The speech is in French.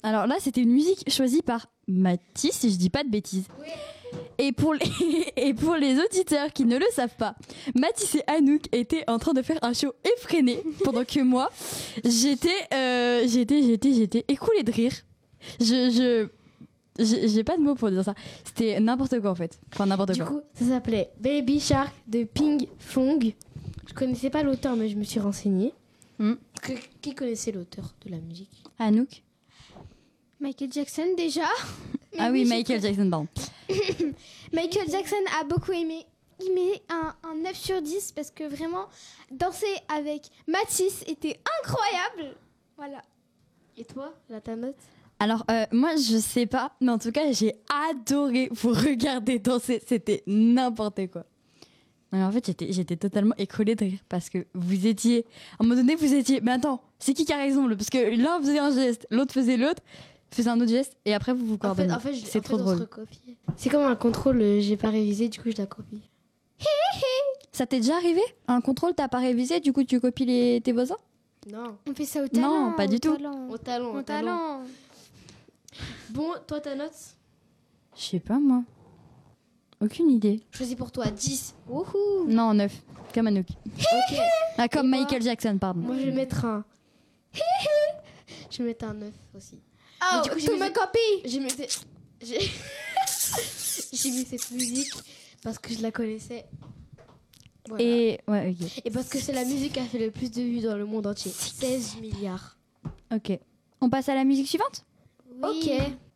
Alors là, c'était une musique choisie par Mathis, si je dis pas de bêtises. Oui. Et pour les auditeurs qui ne le savent pas, Mathis et Anouk étaient en train de faire un show effréné pendant que moi, j'étais écoulée de rire. J'ai pas de mots pour dire ça. C'était n'importe quoi en fait. Enfin n'importe quoi. Du coup, ça s'appelait Baby Shark de Ping Fong. Je connaissais pas l'auteur, mais je me suis renseignée. Qui connaissait l'auteur de la musique? Anouk? Michael Jackson déjà. Ah oui, Michael Jackson, pardon. Michael Jackson a beaucoup aimé. Il met un 9 sur 10 parce que vraiment, danser avec Mathis était incroyable. Voilà. Et toi, ta note? Alors, moi, je sais pas, mais en tout cas, j'ai adoré vous regarder danser. C'était n'importe quoi. Mais en fait, j'étais totalement écroulée de rire parce que vous étiez... À un moment donné, vous étiez... Mais attends, c'est qui a raison? Parce que l'un faisait un geste, l'autre faisait l'autre, faisait un autre geste, et après, vous vous coordonnez. En fait, c'est trop drôle. C'est comme un contrôle, j'ai pas révisé, du coup, je la copie. Ça t'est déjà arrivé? Un contrôle, t'as pas révisé, du coup, tu copies tes voisins? Non. On fait ça au talent. Non, pas du tout. Au talent. Bon, toi, ta note? Je sais pas, moi. Aucune idée. Choisis pour toi 10. Wouhou. Non, 9. Comme Anouk. Ok. Ah, comme Et Michael Jackson, pardon. Moi, je vais mettre un. Je vais mettre un 9 aussi. Oh, du coup, tu me copies. J'ai mis cette musique parce que je la connaissais. Voilà. Et ouais, ok. Et parce que c'est la musique qui a fait le plus de vues dans le monde entier. 16 milliards. Ok. On passe à la musique suivante? Oui. Ok.